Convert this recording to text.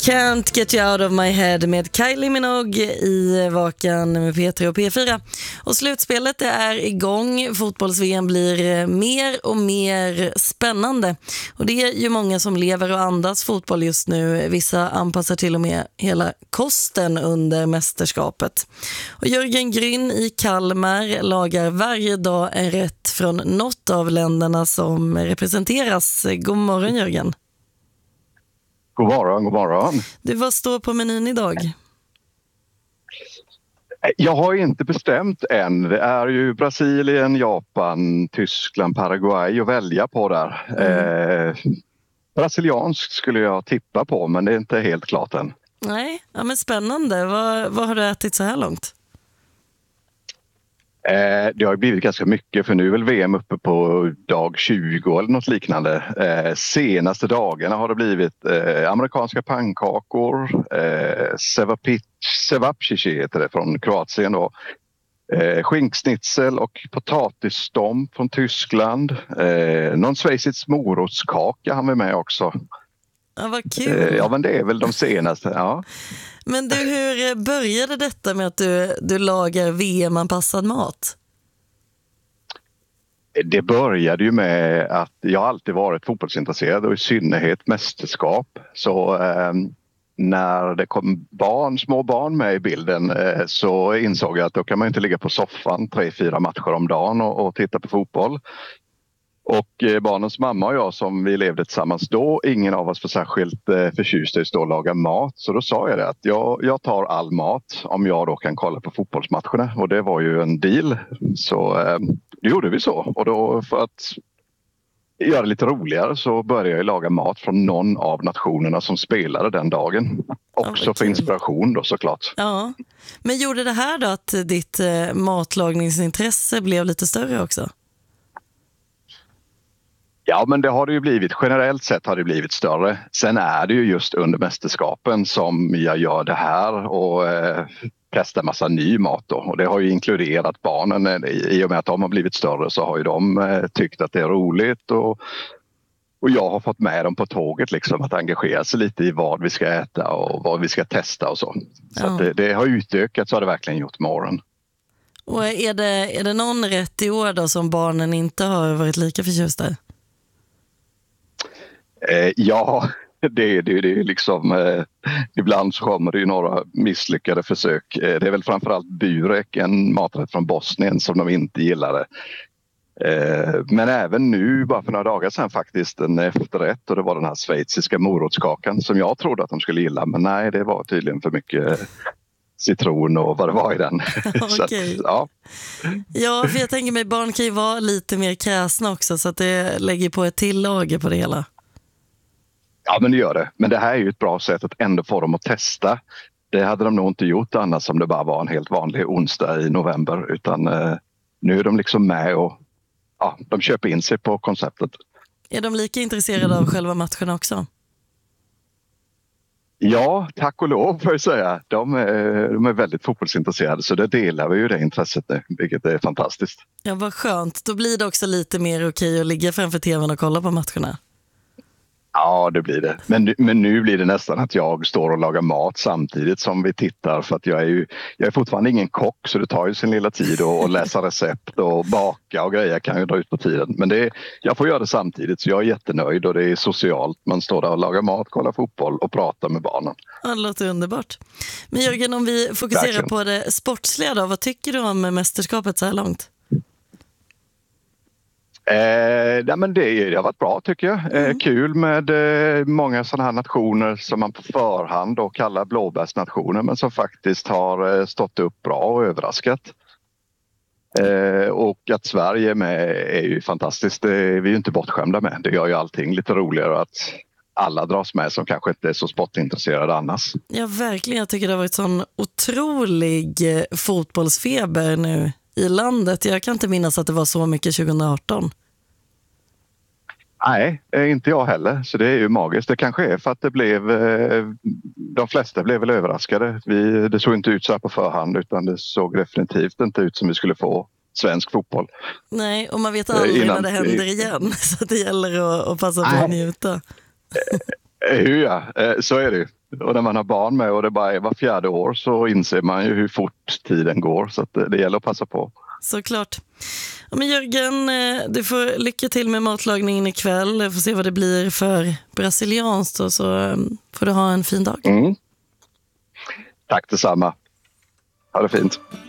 Can't Get You Out of My Head med Kylie Minogue i Vakan med P3 och P4. Och slutspelet är igång. Fotbolls-VM blir mer och mer spännande. Och det är ju många som lever och andas fotboll just nu. Vissa anpassar till och med hela kosten under mästerskapet. Och Jörgen Gryn i Kalmar lagar varje dag en rätt från något av länderna som representeras. God morgon, Jörgen. God morgon, god morgon. Du, vad står på menyn idag? Jag har inte bestämt än. Det är ju Brasilien, Japan, Tyskland, Paraguay att välja på där. Brasiliansk skulle jag tippa på, men det är inte helt klart än. Nej, ja, men spännande. Vad har du ätit så här långt? Det har blivit ganska mycket, för nu är väl VM uppe på dag 20 eller något liknande. Senaste dagarna har det blivit amerikanska pannkakor, cevapcici heter det från Kroatien då. Skinksnitzel och potatisstomp från Tyskland. Någon schweizisk morotskaka har vi med också. Ja, vad kul. Ja, men det är väl de senaste, ja. Men du, hur började detta med att du lagar VM-anpassad mat? Det började ju med att jag alltid varit fotbollsintresserad och i synnerhet mästerskap. Så när det kom små barn med i bilden så insåg jag att då kan man inte ligga på soffan 3-4 matcher om dagen och titta på fotboll. Och barnens mamma och jag som vi levde tillsammans då, ingen av oss var särskilt förtjust i att stå och laga mat. Så då sa jag det att jag tar all mat om jag då kan kolla på fotbollsmatcherna. Och det var ju en deal. Så det gjorde vi så. Och då för att göra det lite roligare så började jag laga mat från någon av nationerna som spelade den dagen. Också för inspiration då såklart. Ja, men gjorde det här då att ditt matlagningsintresse blev lite större också? Ja, men det har det ju blivit. Generellt sett har det blivit större. Sen är det ju just under mästerskapen som jag gör det här och testar massa ny mat då. Och det har ju inkluderat barnen. I och med att de har blivit större så har ju de tyckt att det är roligt. Och jag har fått med dem på tåget liksom att engagera sig lite i vad vi ska äta och vad vi ska testa och så. Så att det har utökat, så har det verkligen gjort med åren. Och är det någon rätt i år då som barnen inte har varit lika förtjusta i? Ja, det är liksom ibland så kommer det ju några misslyckade försök. Det är väl framförallt burek, en maträtt från Bosnien som de inte gillade. Men även nu, bara för några dagar sedan faktiskt, en efterrätt, och det var den här schweiziska morotskakan som jag trodde att de skulle gilla. Men nej, det var tydligen för mycket citron och vad det var i den. Så att, ja. Ja, för jag tänker mig barn kan ju vara lite mer kräsna också, så att det lägger på ett till lager på det hela. Ja, men det gör det. Men det här är ju ett bra sätt att ändå få dem att testa. Det hade de nog inte gjort annars om det bara var en helt vanlig onsdag i november. Utan nu är de liksom med och de köper in sig på konceptet. Är de lika intresserade av själva matcherna också? Ja, tack och lov får jag säga. De är väldigt fotbollsintresserade, så det delar vi ju det intresset nu, vilket är fantastiskt. Ja, vad skönt. Då blir det också lite mer okej att ligga framför tvn och kolla på matcherna. Ja, det blir det. Men nu blir det nästan att jag står och lagar mat samtidigt som vi tittar. För att jag är fortfarande ingen kock, så det tar ju sin lilla tid att läsa recept och baka och grejer kan ju dra ut på tiden. Men jag får göra det samtidigt, så jag är jättenöjd och det är socialt. Man står där och lagar mat, kollar fotboll och pratar med barnen. Ja, det låter underbart. Men Jörgen, om vi fokuserar Verkligen på det sportsliga då, vad tycker du om mästerskapet så här långt? Men det har varit bra tycker jag. Kul med många sådana här nationer som man på förhand då kallar blåbärsnationer, men som faktiskt har stått upp bra och överraskat. Och att Sverige är med är ju fantastiskt. Vi är ju inte bortskämda med. Det gör ju allting lite roligare att alla dras med som kanske inte är så sportintresserade annars. Ja, verkligen. Jag tycker det har varit sån otrolig fotbollsfeber nu i landet. Jag kan inte minnas att det var så mycket 2018. Nej, inte jag heller. Så det är ju magiskt. Det kanske är för att det blev... De flesta blev väl överraskade. Det såg inte ut så här på förhand, utan det såg definitivt inte ut som vi skulle få svensk fotboll. Nej, och man vet aldrig när det händer igen. Så det gäller att passa på att njuta. Ja, så är det ju. Och när man har barn med och det bara är var 4:e år så inser man ju hur fort tiden går. Så att det gäller att passa på. Såklart. Ja, men Jörgen, du får lycka till med matlagningen ikväll. Jag får se vad det blir för brasilianskt och så får du ha en fin dag. Tack detsamma. Ha det fint.